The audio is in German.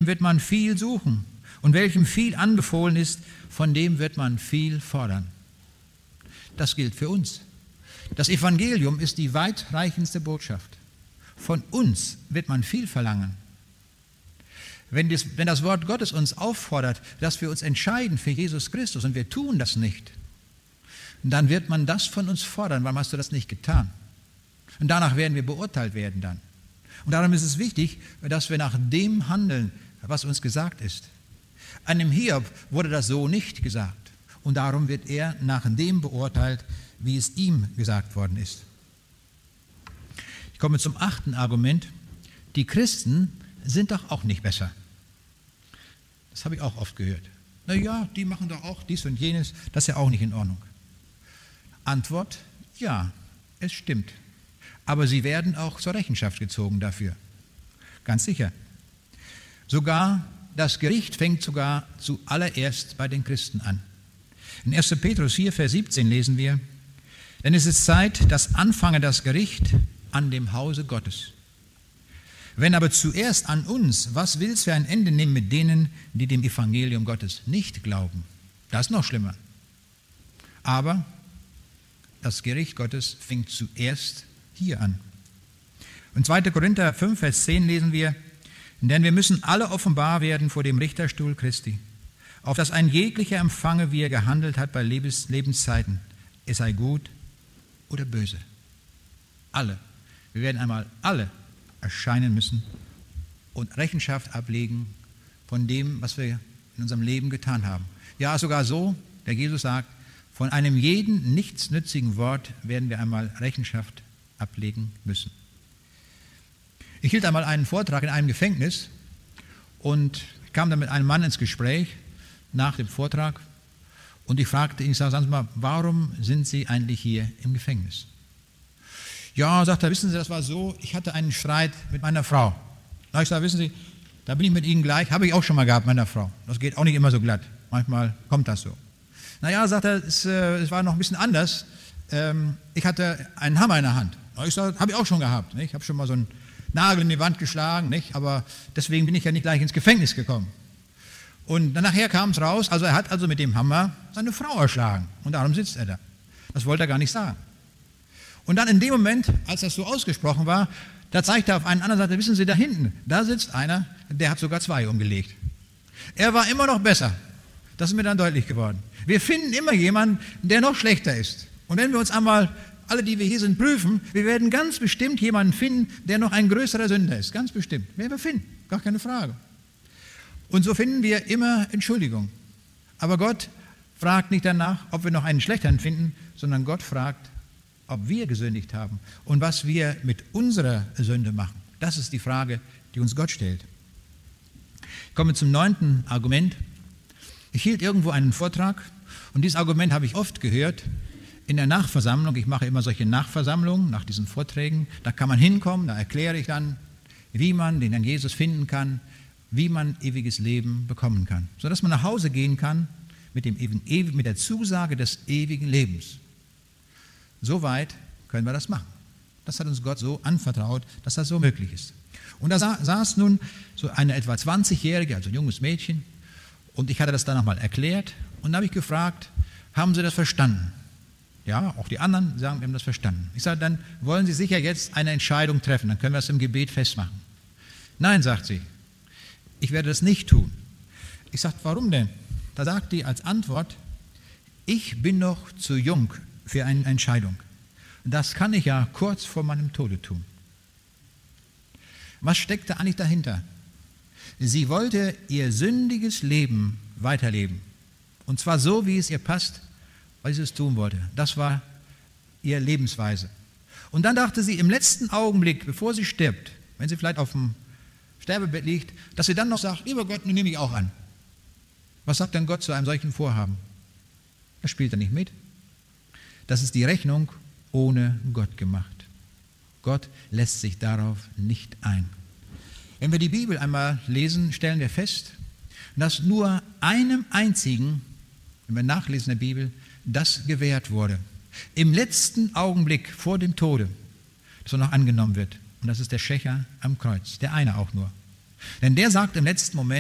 wird man viel suchen. Und welchem viel anbefohlen ist, von dem wird man viel fordern. Das gilt für uns. Das Evangelium ist die weitreichendste Botschaft. Von uns wird man viel verlangen. Wenn das Wort Gottes uns auffordert, dass wir uns entscheiden für Jesus Christus und wir tun das nicht, dann wird man das von uns fordern. Warum hast du das nicht getan? Und danach werden wir beurteilt werden dann. Und darum ist es wichtig, dass wir nach dem handeln, was uns gesagt ist. Einem Hiob wurde das so nicht gesagt. Und darum wird er nach dem beurteilt, wie es ihm gesagt worden ist. Ich komme zum 8. Argument. Die Christen sind doch auch nicht besser. Das habe ich auch oft gehört. Na ja, die machen doch auch dies und jenes, das ist ja auch nicht in Ordnung. Antwort: Ja, es stimmt. Aber sie werden auch zur Rechenschaft gezogen dafür. Ganz sicher. Das Gericht fängt sogar zuallererst bei den Christen an. In 1. Petrus 4, Vers 17 lesen wir: Denn es ist Zeit, dass anfange das Gericht an dem Hause Gottes. Wenn aber zuerst an uns, was will's für ein Ende nehmen mit denen, die dem Evangelium Gottes nicht glauben? Das ist noch schlimmer. Aber das Gericht Gottes fängt zuerst hier an. In 2. Korinther 5, Vers 10 lesen wir: Denn wir müssen alle offenbar werden vor dem Richterstuhl Christi, auf dass ein jeglicher empfange, wie er gehandelt hat bei Lebenszeiten, es sei gut oder böse. Alle. Wir werden einmal alle erscheinen müssen und Rechenschaft ablegen von dem, was wir in unserem Leben getan haben. Ja, sogar so, der Jesus sagt, von einem jeden nichtsnützigen Wort werden wir einmal Rechenschaft ablegen müssen. Ich hielt einmal einen Vortrag in einem Gefängnis und kam dann mit einem Mann ins Gespräch nach dem Vortrag und ich fragte ihn, ich sage, sagen Sie mal, warum sind Sie eigentlich hier im Gefängnis? Ja, sagt er, wissen Sie, das war so, ich hatte einen Streit mit meiner Frau. Na, ich sage, wissen Sie, da bin ich mit Ihnen gleich, habe ich auch schon mal gehabt mit meiner Frau. Das geht auch nicht immer so glatt, manchmal kommt das so. Naja, sagt er, es war noch ein bisschen anders, ich hatte einen Hammer in der Hand. Na, ich sage, habe ich auch schon gehabt, nicht? Ich habe schon mal so einen Nagel in die Wand geschlagen, nicht? Aber deswegen bin ich ja nicht gleich ins Gefängnis gekommen. Und dann nachher kam es raus, also er hat also mit dem Hammer seine Frau erschlagen und darum sitzt er da. Das wollte er gar nicht sagen. Und dann in dem Moment, als das so ausgesprochen war, da zeigte er auf einen anderen und sagte, wissen Sie, da hinten, da sitzt einer, der hat sogar 2 umgelegt. Er war immer noch besser. Das ist mir dann deutlich geworden. Wir finden immer jemanden, der noch schlechter ist. Und wenn wir uns einmal, alle, die wir hier sind, prüfen, wir werden ganz bestimmt jemanden finden, der noch ein größerer Sünder ist. Ganz bestimmt. Werden wir finden. Gar keine Frage. Und so finden wir immer Entschuldigung. Aber Gott fragt nicht danach, ob wir noch einen schlechteren finden, sondern Gott fragt, ob wir gesündigt haben und was wir mit unserer Sünde machen. Das ist die Frage, die uns Gott stellt. Ich komme zum 9. Argument. Ich hielt irgendwo einen Vortrag und dieses Argument habe ich oft gehört in der Nachversammlung. Ich mache immer solche Nachversammlungen nach diesen Vorträgen. Da kann man hinkommen, da erkläre ich dann, wie man den Herrn Jesus finden kann, wie man ewiges Leben bekommen kann, sodass man nach Hause gehen kann mit der Zusage des ewigen Lebens. Soweit können wir das machen. Das hat uns Gott so anvertraut, dass das so möglich ist. Und da saß nun so eine etwa 20-Jährige, also ein junges Mädchen, und ich hatte das dann nochmal erklärt und dann habe ich gefragt, haben Sie das verstanden? Ja, auch die anderen sagen, wir haben das verstanden. Ich sage, dann wollen Sie sicher jetzt eine Entscheidung treffen, dann können wir es im Gebet festmachen. Nein, sagt sie, ich werde das nicht tun. Ich sage, warum denn? Da sagt die als Antwort, ich bin noch zu jung für eine Entscheidung. Das kann ich ja kurz vor meinem Tode tun. Was steckte eigentlich dahinter? Sie wollte ihr sündiges Leben weiterleben. Und zwar so, wie es ihr passt, weil sie es tun wollte. Das war ihre Lebensweise. Und dann dachte sie im letzten Augenblick, bevor sie stirbt, wenn sie vielleicht auf dem Sterbebett liegt, dass sie dann noch sagt, lieber Gott, nun nehme ich auch an. Was sagt denn Gott zu einem solchen Vorhaben? Das spielt er nicht mit. Das ist die Rechnung ohne Gott gemacht. Gott lässt sich darauf nicht ein. Wenn wir die Bibel einmal lesen, stellen wir fest, dass nur einem einzigen, wenn wir nachlesen in der Bibel, das gewährt wurde. Im letzten Augenblick vor dem Tode, dass er noch angenommen wird. Und das ist der Schächer am Kreuz, der eine auch nur. Denn der sagt im letzten Moment,